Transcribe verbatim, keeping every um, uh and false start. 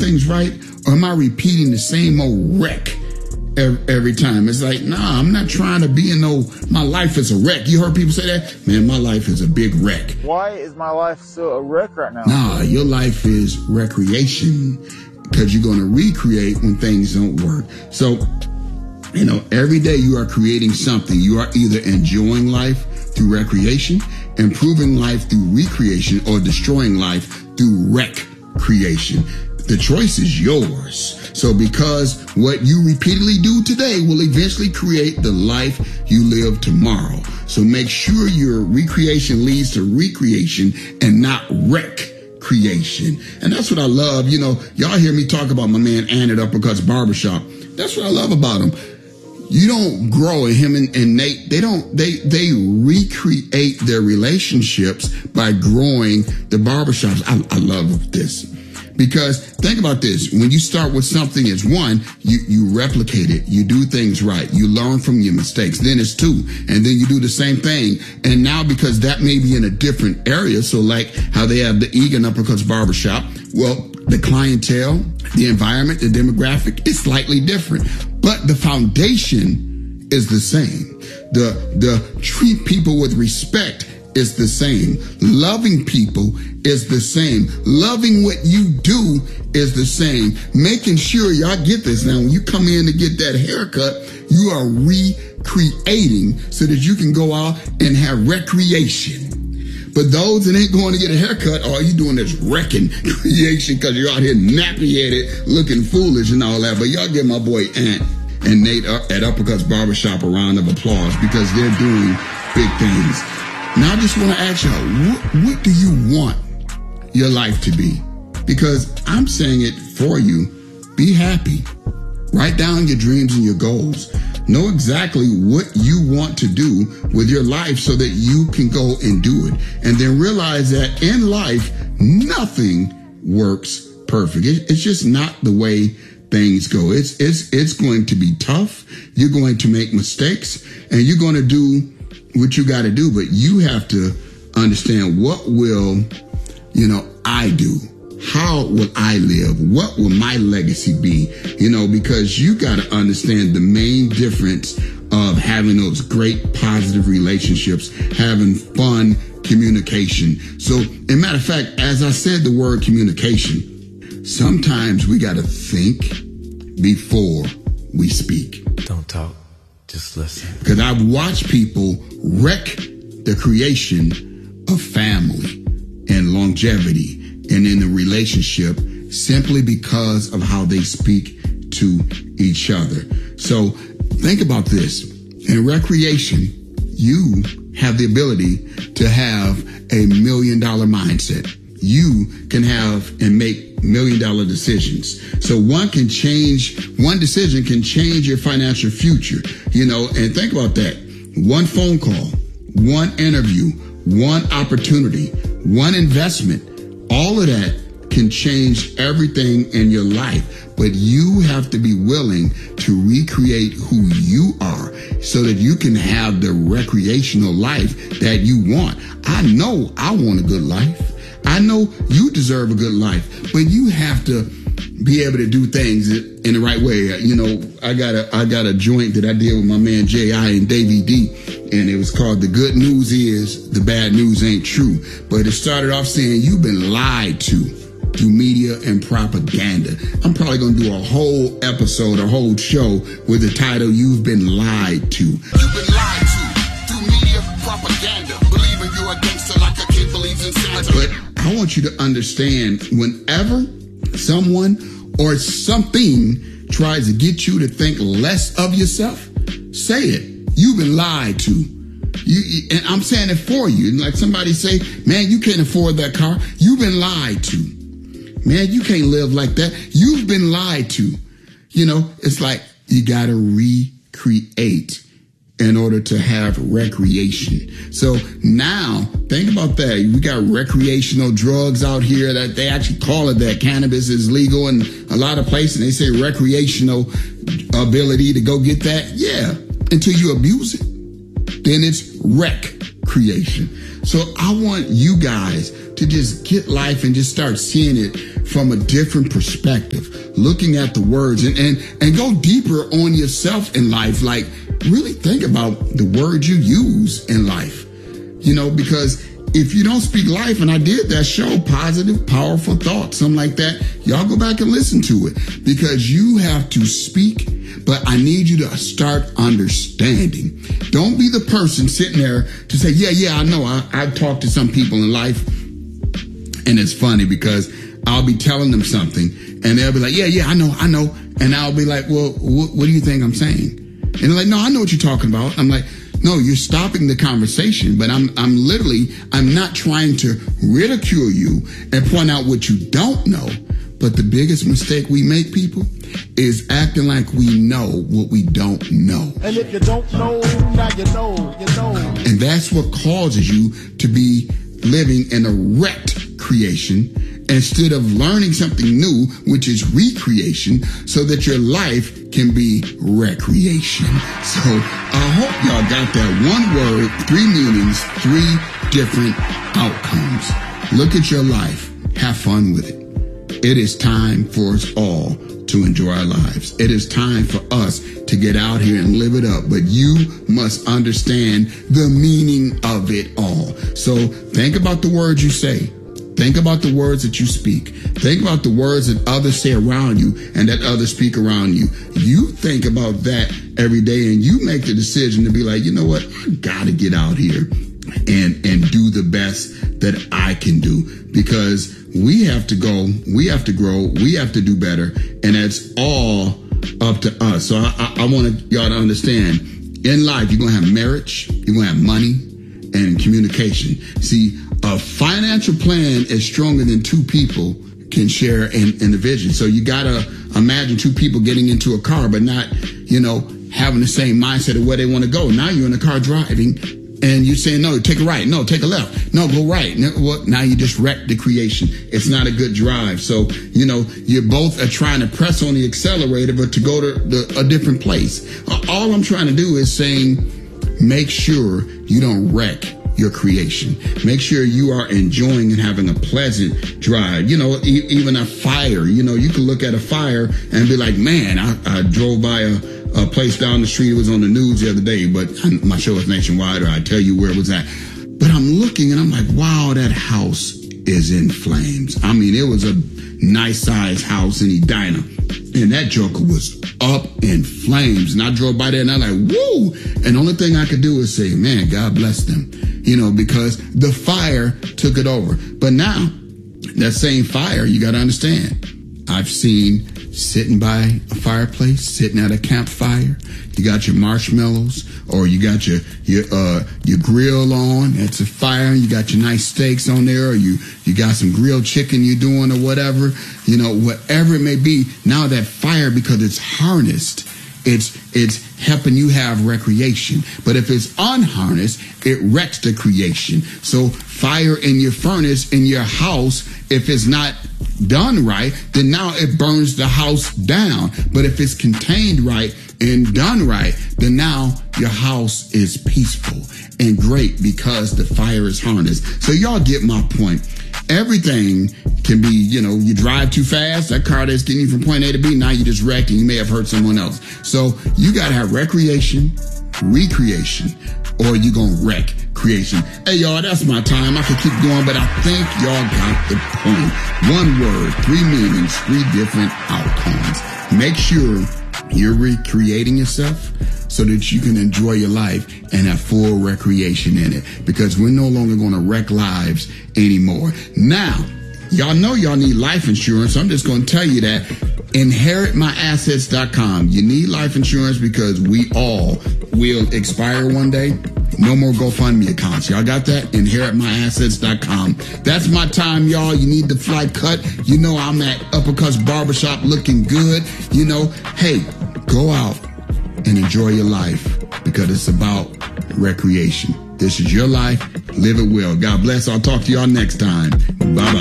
things right, or am I repeating the same old wreck every, every time? It's like, nah, I'm not trying to be in no, my life is a wreck. You heard people say that? Man, my life is a big wreck. Why is my life still a wreck right now? Nah, your life is recreation, because you're going to recreate when things don't work. So, you know, every day you are creating something. You are either enjoying life through recreation, improving life through recreation, or destroying life through recreation. The choice is yours. So because what you repeatedly do today will eventually create the life you live tomorrow. So make sure your recreation leads to recreation and not recreation. And that's what I love. You know, y'all hear me talk about my man Ant at Uppercuts Barbershop. That's what I love about him. You don't grow, and him and, and Nate, they don't, they, they recreate their relationships by growing the barbershops. I, I love this because think about this. When you start with something as one, you, you replicate it. You do things right. You learn from your mistakes. Then it's two. And then you do the same thing. And now because that may be in a different area. So like how they have the Egan Uppercuts Barbershop. Well, the clientele, the environment, the demographic is slightly different. But the foundation is the same. The, the treat people with respect is the same. Loving people is the same. Loving what you do is the same. Making sure y'all get this. Now, when you come in to get that haircut, you are recreating so that you can go out and have recreation. But those that ain't going to get a haircut, all you doing is wrecking creation because you're out here nappy-headed, looking foolish and all that. But y'all give my boy Ant and Nate at Uppercuts Barbershop a round of applause because they're doing big things. Now I just want to ask y'all, what, what do you want your life to be? Because I'm saying it for you. Be happy. Write down your dreams and your goals. Know exactly what you want to do with your life so that you can go and do it. And then realize that in life, nothing works perfect. It, it's just not the way things go. It's, it's, it's going to be tough. You're going to make mistakes and you're going to do what you got to do. But you have to understand, what will, you know, I do? How will I live? What will my legacy be? You know, because you got to understand the main difference of having those great positive relationships, having fun communication. So, as a matter of fact, as I said the word communication, sometimes we got to think before we speak. Don't talk, just listen. Because I've watched people wreck the creation of family and longevity and in the relationship simply because of how they speak to each other. So think about this. In recreation, you have the ability to have a million dollar mindset. You can have and make million dollar decisions. So one can change, one decision can change your financial future, you know, and think about that. One phone call, one interview, one opportunity, one investment, all of that can change everything in your life, but you have to be willing to recreate who you are so that you can have the recreational life that you want. I know I want a good life. I know you deserve a good life, but you have to be able to do things in the right way. You know, I got a, I got a joint that I did with my man J I and Davey D, and it was called The Good News Is, The Bad News Ain't True. But it started off saying, you've been lied to through media and propaganda. I'm probably going to do a whole episode, a whole show with the title, You've Been Lied To. You've been lied to through media, propaganda, believing you're a gangster like a kid believes in Santa. But I want you to understand, whenever someone or something tries to get you to think less of yourself, say it. You've been lied to. You, and I'm saying it for you. Like somebody say, man, you can't afford that car. You've been lied to. Man, you can't live like that. You've been lied to. You know, it's like you got to recreate in order to have recreation. So now think about that. We got recreational drugs out here that they actually call it that. Cannabis is legal in a lot of places. They say recreational ability to go get that. Yeah. Until you abuse it, then it's rec creation. So I want you guys to to just get life and just start seeing it from a different perspective, looking at the words and, and, and go deeper on yourself in life. Like, really think about the words you use in life, you know, because if you don't speak life, and I did that show, Positive, Powerful Thoughts, something like that, y'all go back and listen to it, because you have to speak, but I need you to start understanding. Don't be the person sitting there to say, yeah, yeah, I know. I, I've talked to some people in life, and it's funny because I'll be telling them something, and they'll be like, yeah, yeah, I know, I know. And I'll be like, well, wh- what do you think I'm saying? And they're like, no, I know what you're talking about. I'm like, no, you're stopping the conversation, but I'm I'm literally, I'm not trying to ridicule you and point out what you don't know. But the biggest mistake we make, people, is acting like we know what we don't know. And if you don't know, now you know, you know. And that's what causes you to be living in a wrecked creation instead of learning something new, which is recreation, so that your life can be recreation. So I hope y'all got that one word, three meanings, three different outcomes. Look at your life. Have fun with it. It is time for us all to enjoy our lives. It is time for us to get out here and live it up. But you must understand the meaning of it all. So think about the words you say. Think about the words that you speak. Think about the words that others say around you and that others speak around you. You think about that every day, and you make the decision to be like, you know what? I got to get out here and, and do the best that I can do, because we have to go, we have to grow, we have to do better. And that's all up to us. So I, I, I want y'all to understand, in life, you're going to have marriage, you're going to have money and communication. See, a financial plan is stronger than two people can share in, in the vision. So you got to imagine two people getting into a car, but not, you know, having the same mindset of where they want to go. Now you're in the car driving and you're saying, no, take a right. No, take a left. No, go right. Now, well, now you just wrecked the creation. It's not a good drive. So, you know, you both are trying to press on the accelerator, but to go to the, a different place. All I'm trying to do is saying, make sure you don't wreck your creation. Make sure you are enjoying and having a pleasant drive. You know, e- even a fire, you know, you can look at a fire and be like, man, I, I drove by a, a place down the street. It was on the news the other day, but my show is nationwide, or I tell you where it was at. But I'm looking and I'm like, wow, that house is in flames. I mean, it was a nice sized house in Edina, and that joker was up in flames. And I drove by there and I'm like, woo! And the only thing I could do is say, man, God bless them. You know, because the fire took it over. But now, that same fire, you got to understand, I've seen sitting by a fireplace, sitting at a campfire. You got your marshmallows, or you got your your uh your grill on. It's a fire. You got your nice steaks on there, or you you got some grilled chicken you're doing, or whatever. You know, whatever it may be. Now that fire, because it's harnessed, it's it's helping you have recreation. But if it's unharnessed, it wrecks the creation. So fire in your furnace, in your house, if it's not done right, then now it burns the house down. But if it's contained right and done right, then now your house is peaceful and great because the fire is harnessed. So y'all get my point. Everything can be, you know, you drive too fast, that car that's getting you from point A to B, now you just wrecked and you may have hurt someone else. So you got to have recreation, recreation, or you going to wreck creation. Hey, y'all, that's my time. I could keep going, but I think y'all got the point. One word, three meanings, three different outcomes. Make sure you're recreating yourself so that you can enjoy your life and have full recreation in it, because we're no longer going to wreck lives anymore. Now, y'all know y'all need life insurance. I'm just going to tell you that. inherit my assets dot com. You need life insurance because we all will expire one day. No more GoFundMe accounts. Y'all got that? inherit my assets dot com. That's my time, y'all. You need the flight cut. You know I'm at Uppercuts Barbershop looking good. You know, hey, go out and enjoy your life, because it's about recreation. This is your life. Live it well. God bless. I'll talk to y'all next time. Bye-bye.